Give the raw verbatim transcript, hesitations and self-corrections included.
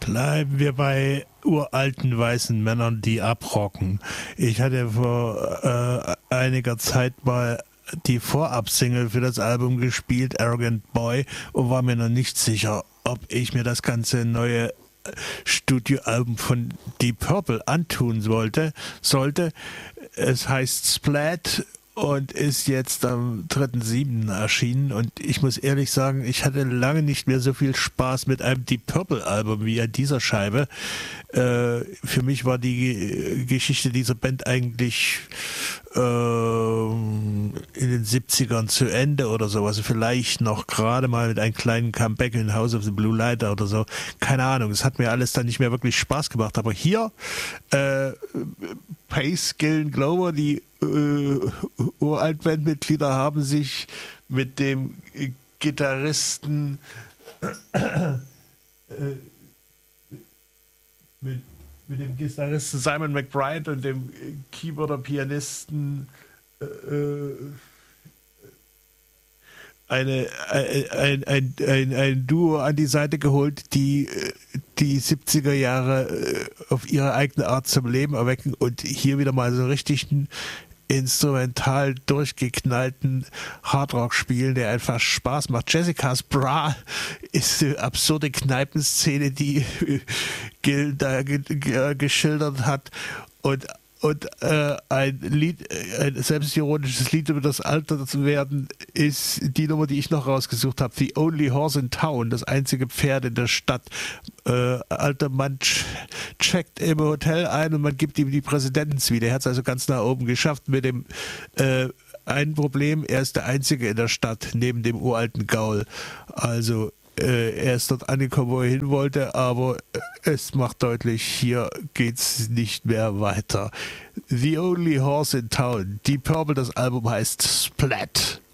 Bleiben wir bei uralten weißen Männern, die abrocken. Ich hatte vor äh, einiger Zeit mal die Vorab-Single für das Album gespielt, Arrogant Boy, und war mir noch nicht sicher, ob ich mir das ganze neue Studioalbum von Deep Purple antun wollte, sollte. Es heißt Splat und ist jetzt am dritten siebten erschienen, und ich muss ehrlich sagen, ich hatte lange nicht mehr so viel Spaß mit einem Deep Purple Album wie an dieser Scheibe. Äh, für mich war die Geschichte dieser Band eigentlich äh, in den siebzigern zu Ende oder so, also vielleicht noch gerade mal mit einem kleinen Comeback in House of the Blue Lighter oder so, keine Ahnung, es hat mir alles dann nicht mehr wirklich Spaß gemacht, aber hier äh, Pace, Gillen, Glover, die äh, Uralt-Bandmitglieder haben sich mit dem Gitarristen äh, mit, mit dem Gitarristen Simon McBride und dem Keyboarder-Pianisten äh, eine, ein, ein, ein, ein Duo an die Seite geholt, die die siebziger Jahre auf ihre eigene Art zum Leben erwecken und hier wieder mal so richtig einen instrumental durchgeknallten Hardrock spielen, der einfach Spaß macht. Jessica's Bra ist eine absurde Kneipenszene, die Gil da ge ge geschildert hat, und Und äh, ein Lied, ein selbstironisches Lied über das Alter zu werden, ist die Nummer, die ich noch rausgesucht habe. The Only Horse in Town, das einzige Pferd in der Stadt. Äh, alter Mann ch checkt im Hotel ein und man gibt ihm die Präsidentensuite. Er hat es also ganz nach oben geschafft mit dem äh, ein Problem, er ist der Einzige in der Stadt, neben dem uralten Gaul. Also er ist dort angekommen, wo er hin wollte, aber es macht deutlich, hier geht's nicht mehr weiter. The Only Horse in Town. Deep Purple, das Album heißt Splat.